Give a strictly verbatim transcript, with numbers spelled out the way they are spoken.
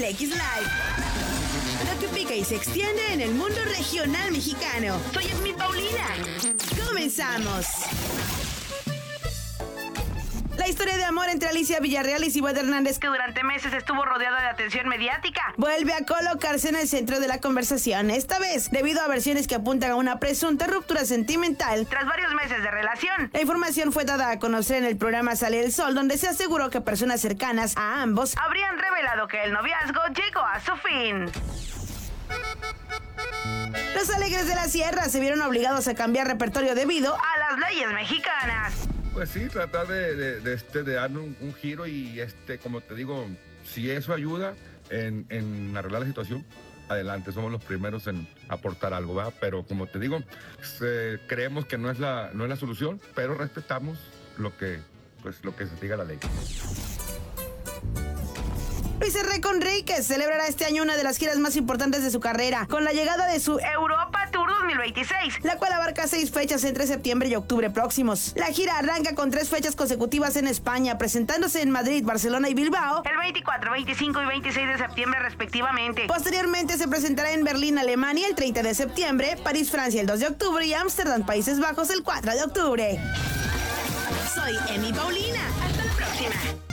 X Live. Lo que pica y se extiende en el mundo regional mexicano. Soy Esmi Paulina. ¡Comenzamos! La historia de amor entre Alicia Villarreal y Cibote Hernández, que durante meses estuvo rodeada de atención mediática, vuelve a colocarse en el centro de la conversación, esta vez debido a versiones que apuntan a una presunta ruptura sentimental tras varios meses de relación. La información fue dada a conocer en el programa Sale el Sol, donde se aseguró que personas cercanas a ambos habrían revelado que el noviazgo llegó a su fin. Los Alegres de la Sierra se vieron obligados a cambiar repertorio debido a las leyes mexicanas. Pues sí, tratar de, de, de, este, de darle un, un giro y, este, como te digo, si eso ayuda en, en arreglar la situación, adelante, somos los primeros en aportar algo, ¿verdad? Pero como te digo, se, creemos que no es, la, no es la solución, pero respetamos lo que, pues, lo que se diga la ley. Luis R. Conríquez celebrará este año una de las giras más importantes de su carrera, con la llegada de su Europa Tour dos mil veintiséis, la cual abarca seis fechas entre septiembre y octubre próximos. La gira arranca con tres fechas consecutivas en España, presentándose en Madrid, Barcelona y Bilbao el veinticuatro, veinticinco y veintiséis de septiembre respectivamente. Posteriormente se presentará en Berlín, Alemania el treinta de septiembre, París, Francia el dos de octubre y Ámsterdam, Países Bajos el cuatro de octubre. Soy Esmi Paulina. Hasta la próxima.